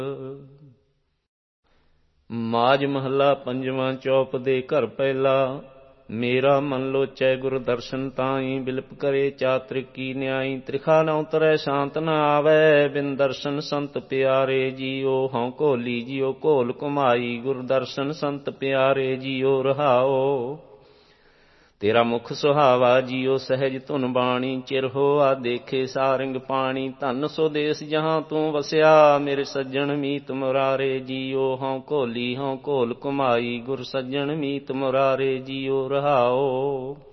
ਮਾਝ ਮਹੱਲਾ ਪੰਜਵਾਂ। ਚੌਪ ਦੇ ਘਰ ਪਹਿਲਾ। ਮੇਰਾ ਮਨ ਲੋਚੈ ਗੁਰ ਦਰਸ਼ਨ ਤਾਈ, ਬਿਲਪ ਕਰੇ ਚਾਤ੍ਰਿਕ ਕੀ ਨਿਆਈ। ਤ੍ਰਿਖਾ ਨ ਉਤਰੈ ਸ਼ਾਂਤ ਨ ਆਵੈ, ਬਿਨ ਦਰਸ਼ਨ ਸੰਤ ਪਿਆਰੇ ਜੀਓ। ਹਉ ਘੋਲੀ ਜਿਉ ਘੋਲ ਘੁਮਾਈ, ਗੁਰ ਦਰਸ਼ਨ ਸੰਤ ਪਿਆਰੇ ਜੀਓ। ਰਹਾਓ ਤੇਰਾ ਮੁਖ ਸੁਹਾਵਾ ਜੀਓ, ਸਹਿਜ ਧੁਨ ਬਾਣੀ। ਚਿਰ ਹੋਆ ਦੇਖੇ ਸਾਰੰਗ ਪਾਣੀ, ਧਨ ਸੋ ਦੇਸ ਜਹਾਂ ਤੂੰ ਵਸਿਆ। ਮੇਰੇ ਸੱਜਣ ਮੀਤ ਮੁਰਾਰੇ ਜੀਓ। ਹਉ ਘੋਲੀ ਹਉ ਘੋਲ ਘੁਮਾਈ, ਗੁਰ ਸੱਜਣ ਮੀਤ ਮੁਰਾਰੇ ਜੀਓ। ਰਹਾਓ